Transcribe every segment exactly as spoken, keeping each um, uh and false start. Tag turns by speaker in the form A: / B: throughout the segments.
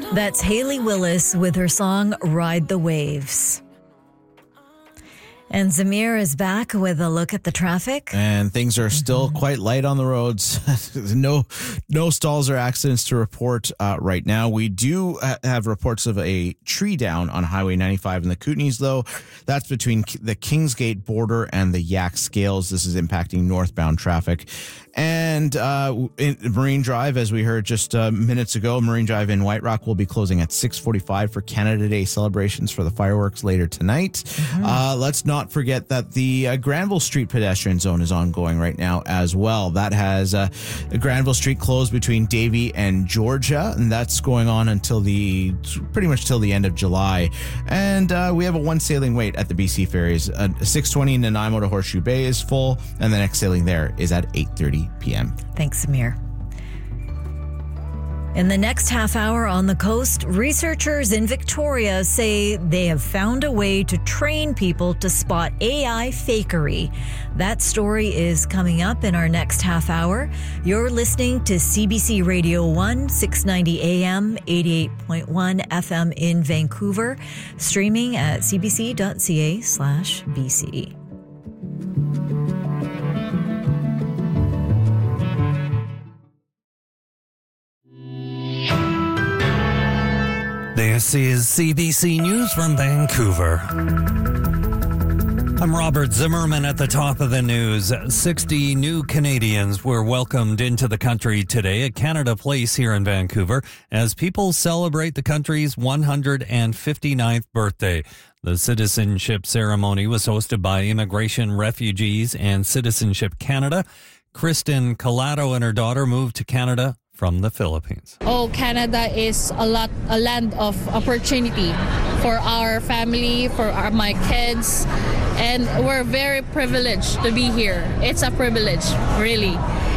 A: That's Haley Willis with her song Ride the Waves. And Zamir is back with a look at the traffic.
B: And things are still mm-hmm. quite light on the roads. no no stalls or accidents to report uh, right now. We do ha- have reports of a tree down on Highway ninety-five in the Kootenays, though. That's between the Kingsgate border and the Yak Scales. This is impacting northbound traffic. And uh, in Marine Drive, as we heard just uh, minutes ago, Marine Drive in White Rock will be closing at six forty-five for Canada Day celebrations for the fireworks later tonight. Mm-hmm. Uh, let's not forget that the uh, Granville Street pedestrian zone is ongoing right now as well. That has uh, Granville Street closed between Davie and Georgia, and that's going on until the pretty much till the end of July. And uh, we have a one sailing wait at the B C ferries. Uh, six twenty Nanaimo to Horseshoe Bay is full, and the next sailing there is at eight thirty p.m.
A: Thanks, Samir. In the next half hour on the coast, researchers in Victoria say they have found a way to train people to spot A I fakery. That story is coming up in our next half hour. You're listening to C B C Radio one, six ninety A M, eighty-eight point one F M in Vancouver, streaming at cbc.ca slash BC.
C: This is C B C News from Vancouver. I'm Robert Zimmerman at the top of the news. sixty new Canadians were welcomed into the country today at Canada Place here in Vancouver as people celebrate the country's one hundred fifty-ninth birthday. The citizenship ceremony was hosted by Immigration, Refugees and Citizenship Canada. Kristen Collado and her daughter moved to Canada from the Philippines.
D: Oh, Canada is a lot, a land of opportunity for our family, for our, my kids, and we're very privileged to be here. It's a privilege, really.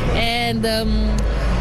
D: And um,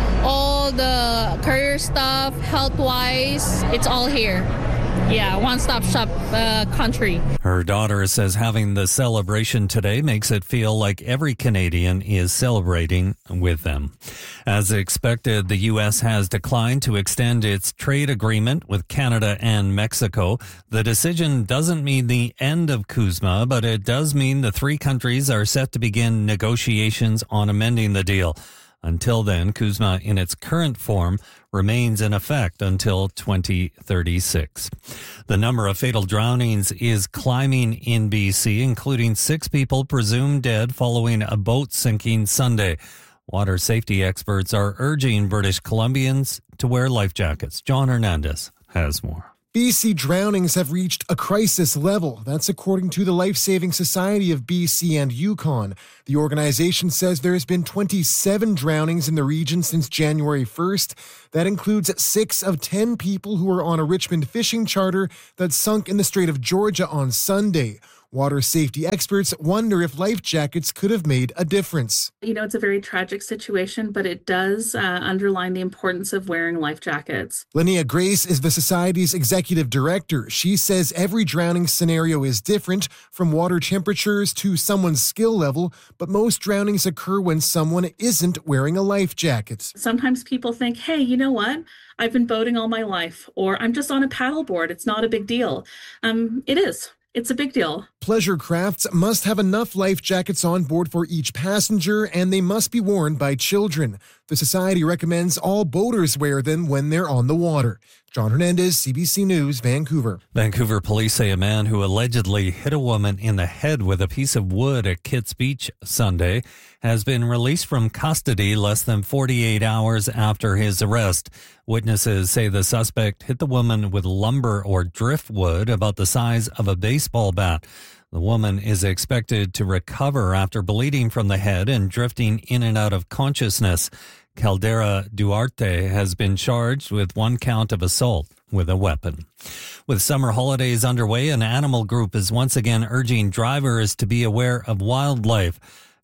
D: all the career stuff, health-wise, it's all here. Yeah, one-stop shop uh, country.
C: Her daughter says having the celebration today makes it feel like every Canadian is celebrating with them. As expected, the U S has declined to extend its trade agreement with Canada and Mexico. The decision doesn't mean the end of CUSMA, but it does mean the three countries are set to begin negotiations on amending the deal. Until then, CUSMA in its current form remains in effect until twenty thirty-six. The number of fatal drownings is climbing in B C, including six people presumed dead following a boat sinking Sunday. Water safety experts are urging British Columbians to wear life jackets. John Hernandez has more.
E: B C drownings have reached a crisis level. That's according to the Life-Saving Society of B C and Yukon. The organization says there has been twenty-seven drownings in the region since January first. That includes six of ten people who were on a Richmond fishing charter that sunk in the Strait of Georgia on Sunday. Water safety experts wonder if life jackets could have made a difference.
F: You know, it's a very tragic situation, but it does uh, underline the importance of wearing life jackets.
E: Linnea Grace is the Society's executive director. She says every drowning scenario is different, from water temperatures to someone's skill level, but most drownings occur when someone isn't wearing a life jacket.
F: Sometimes people think, hey, you know what? I've been boating all my life, or I'm just on a paddleboard. It's not a big deal. Um, it is. It's a big deal.
E: Pleasure crafts must have enough life jackets on board for each passenger, and they must be worn by children. The Society recommends all boaters wear them when they're on the water. John Hernandez, C B C News, Vancouver.
C: Vancouver police say a man who allegedly hit a woman in the head with a piece of wood at Kitts Beach Sunday has been released from custody less than forty-eight hours after his arrest. Witnesses say the suspect hit the woman with lumber or driftwood about the size of a baseball bat. The woman is expected to recover after bleeding from the head and drifting in and out of consciousness. Caldera Duarte has been charged with one count of assault with a weapon. With summer holidays underway, an animal group is once again urging drivers to be aware of wildlife.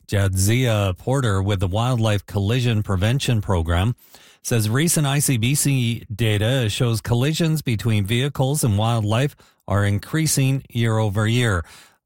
C: Jadzia Porter with the Wildlife Collision Prevention Program says recent I C B C data shows collisions between vehicles and wildlife are increasing year over year.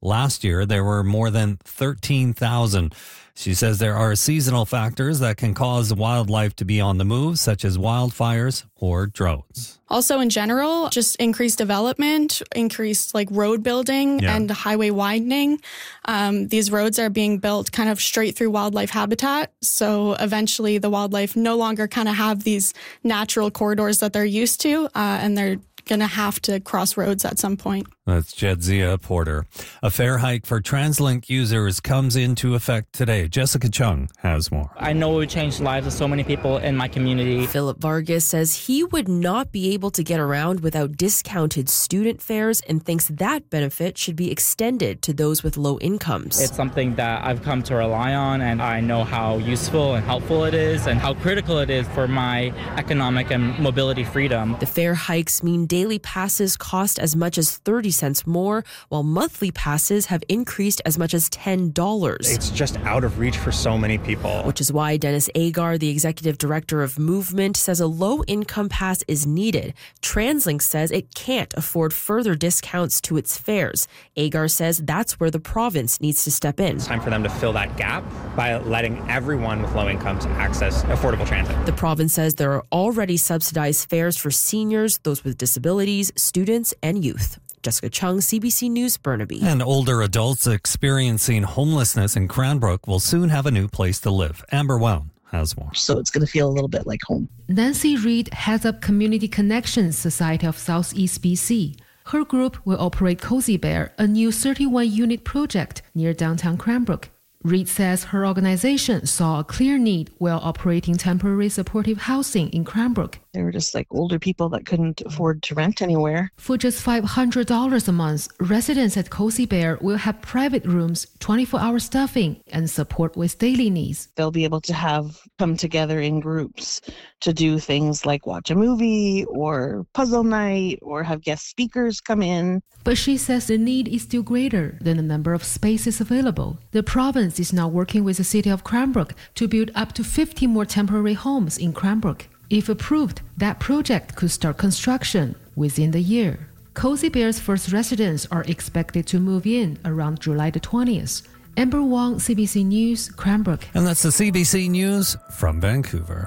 C: Last year, there were more than thirteen thousand. She says there are seasonal factors that can cause wildlife to be on the move, such as wildfires or droughts.
G: Also, in general, just increased development, increased like road building
C: Yeah.
G: and highway widening. Um, these roads are being built kind of straight through wildlife habitat. So eventually the wildlife no longer kind of have these natural corridors that they're used to, uh, and they're going to have to cross roads at some point.
C: That's Jedzia Porter. A fare hike for TransLink users comes into effect today. Jessica Chung has more.
H: I know it would change the lives of so many people in my community.
I: Philip Vargas says he would not be able to get around without discounted student fares and thinks that benefit should be extended to those with low incomes.
H: It's something that I've come to rely on, and I know how useful and helpful it is and how critical it is for my economic and mobility freedom.
I: The fare hikes mean daily passes cost as much as thirty cents more, while monthly passes have increased as much as ten dollars.
J: It's just out of reach for so many people.
I: Which is why Dennis Agar, the executive director of Movement, says a low-income pass is needed. TransLink says it can't afford further discounts to its fares. Agar says that's where the province needs to step in.
J: It's time for them to fill that gap by letting everyone with low incomes access affordable transit.
I: The province says there are already subsidized fares for seniors, those with disabilities, students, and youth. Jessica Chung, C B C News, Burnaby.
C: And older adults experiencing homelessness in Cranbrook will soon have a new place to live. Amber Wown has more.
K: So it's going to feel a little bit like home.
L: Nancy Reed heads up Community Connections Society of Southeast B C. Her group will operate Cozy Bear, a new thirty-one unit project near downtown Cranbrook. Reed says her organization saw a clear need while operating temporary supportive housing in Cranbrook.
K: They were just like older people that couldn't afford to rent anywhere.
L: For just five hundred dollars a month, residents at Cozy Bear will have private rooms, twenty-four hour staffing, and support with daily needs.
K: They'll be able to have come together in groups to do things like watch a movie or puzzle night or have guest speakers come in.
L: But she says the need is still greater than the number of spaces available. The province is now working with the city of Cranbrook to build up to fifty more temporary homes in Cranbrook. If approved, that project could start construction within the year. Cozy Bear's first residents are expected to move in around July the twentieth. Amber Wong, C B C News, Cranbrook.
C: And that's the C B C News from Vancouver.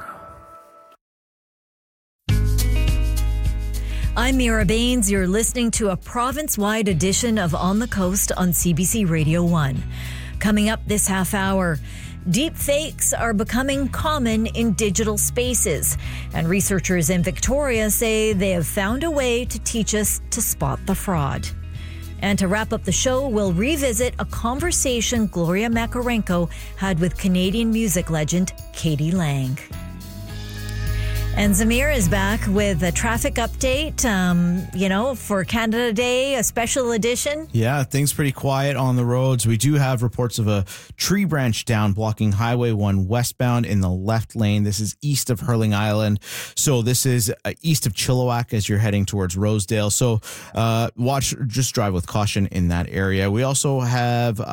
A: I'm Mira Baines. You're listening to a province-wide edition of On the Coast on C B C Radio one. Coming up this half hour, deep fakes are becoming common in digital spaces, and researchers in Victoria say they have found a way to teach us to spot the fraud. And to wrap up the show, we'll revisit a conversation Gloria Makarenko had with Canadian music legend Katie Lang. And Zamir is back with a traffic update, um, you know, for Canada Day, a special edition.
B: Yeah, things pretty quiet on the roads. We do have reports of a tree branch down blocking Highway one westbound in the left lane. This is east of Hurling Island. So this is uh, east of Chilliwack as you're heading towards Rosedale. So uh, watch, just drive with caution in that area. We also have